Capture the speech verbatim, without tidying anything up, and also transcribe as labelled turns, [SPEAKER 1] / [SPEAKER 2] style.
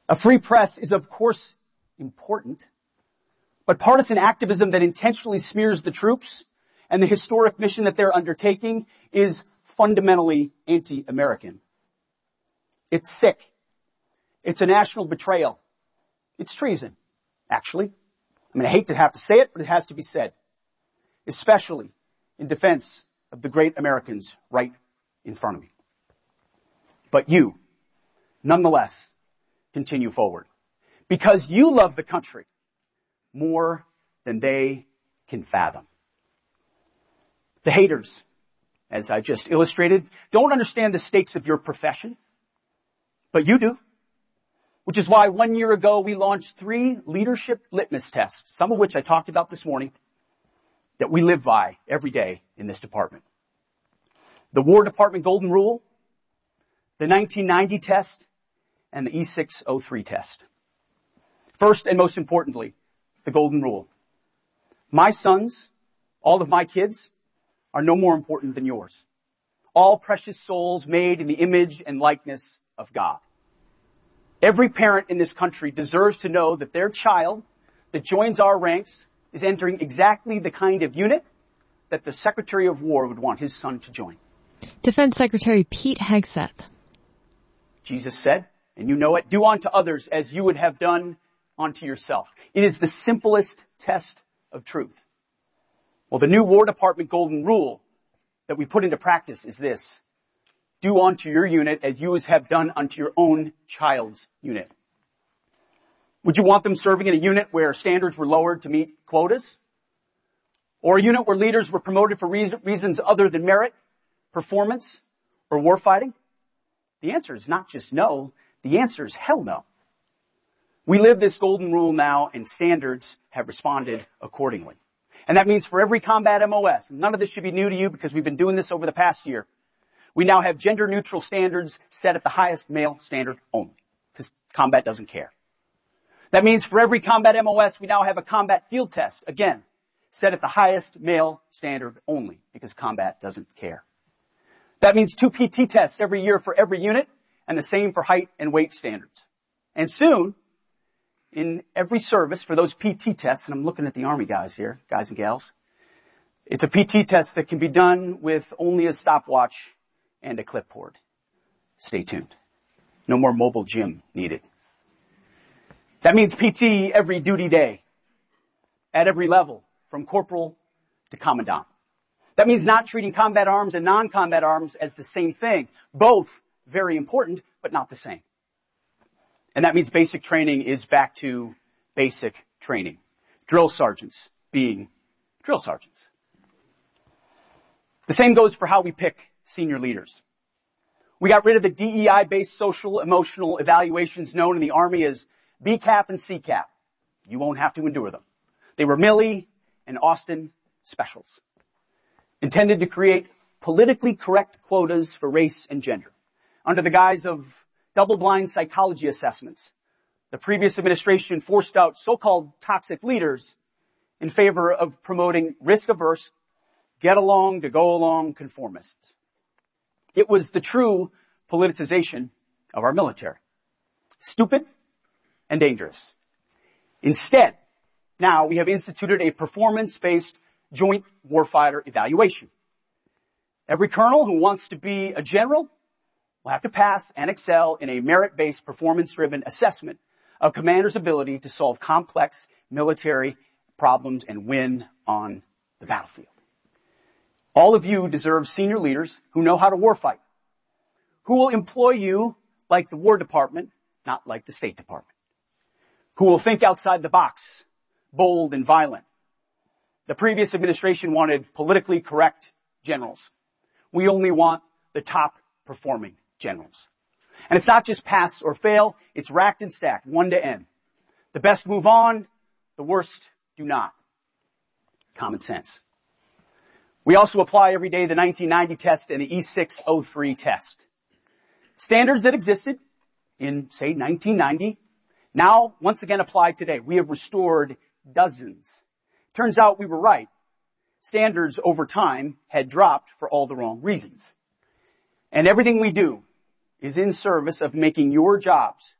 [SPEAKER 1] A free press is, of course, important, but partisan activism that intentionally smears the troops and the historic mission that they're undertaking is fundamentally anti-American. It's sick. It's a national betrayal. It's treason, actually. I mean, I hate to have to say it, but it has to be said, especially in defense of the great Americans right in front of me. But you, nonetheless, continue forward because you love the country more than they can fathom. The haters, as I just illustrated, don't understand the stakes of your profession, but you do. Which is why one year ago we launched three leadership litmus tests, some of which I talked about this morning, that we live by every day in this department. The War Department Golden Rule, the nineteen ninety test, and the E six oh three test. First and most importantly, the Golden Rule. My sons, all of my kids, are no more important than yours. All precious souls made in the image and likeness of God. Every parent in this country deserves to know that their child that joins our ranks is entering exactly the kind of unit that the Secretary of War would want his son to join.
[SPEAKER 2] Defense Secretary Pete Hegseth.
[SPEAKER 1] Jesus said, and you know it, do unto others as you would have done unto yourself. It is the simplest test of truth. Well, the new War Department Golden Rule that we put into practice is this. Do unto your unit as you have done unto your own child's unit. Would you want them serving in a unit where standards were lowered to meet quotas? Or a unit where leaders were promoted for reason, reasons other than merit, performance, or warfighting? The answer is not just no. The answer is hell no. We live this golden rule now, and standards have responded accordingly. And that means for every combat M O S, and none of this should be new to you because we've been doing this over the past year, we now have gender-neutral standards set at the highest male standard only, because combat doesn't care. That means for every combat M O S, we now have a combat field test, again, set at the highest male standard only, because combat doesn't care. That means two P T tests every year for every unit, and the same for height and weight standards. And soon, in every service for those P T tests, and I'm looking at the Army guys here, guys and gals, it's a P T test that can be done with only a stopwatch and a clipboard. Stay tuned. No more mobile gym needed. That means P T every duty day, at every level, from corporal to commandant. That means not treating combat arms and non-combat arms as the same thing. Both very important, but not the same. And that means basic training is back to basic training. Drill sergeants being drill sergeants. The same goes for how we pick senior leaders. We got rid of the D E I-based social emotional evaluations known in the Army as B CAP and C CAP. You won't have to endure them. They were Milley and Austin specials, intended to create politically correct quotas for race and gender. Under the guise of double-blind psychology assessments, the previous administration forced out so-called toxic leaders in favor of promoting risk-averse, get-along-to-go-along conformists. It was the true politicization of our military. Stupid and dangerous. Instead, now we have instituted a performance-based joint warfighter evaluation. Every colonel who wants to be a general will have to pass and excel in a merit-based performance-driven assessment of commander's ability to solve complex military problems and win on the battlefield. All of you deserve senior leaders who know how to warfight, who will employ you like the War Department, not like the State Department, who will think outside the box, bold and violent. The previous administration wanted politically correct generals. We only want the top performing generals. And it's not just pass or fail, it's racked and stacked, one to N. The best move on, the worst do not. Common sense. We also apply every day the nineteen ninety test and the E six oh three test. Standards that existed in, say, nineteen ninety, now once again apply today. We have restored dozens. Turns out we were right. Standards over time had dropped for all the wrong reasons. And everything we do is in service of making your jobs